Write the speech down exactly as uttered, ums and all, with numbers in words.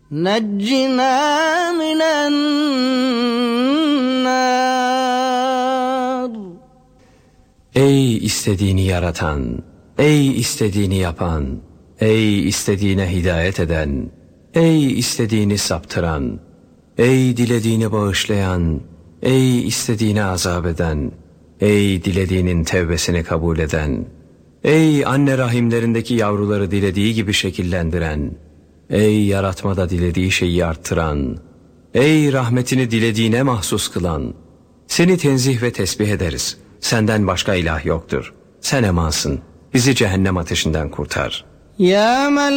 نجنا من النار. Ey istediğini yaratan, ey istediğini yapan, ey istediğine hidayet eden, ey istediğini saptıran, ey dilediğini bağışlayan, ey istediğini azap eden, ey dilediğinin tevbesini kabul eden, ey anne rahimlerindeki yavruları dilediği gibi şekillendiren, ey yaratmada dilediği şeyi arttıran, ey rahmetini dilediğine mahsus kılan, seni tenzih ve tesbih ederiz. Senden başka ilah yoktur. Sen emansın. Bizi cehennem ateşinden kurtar. Ya men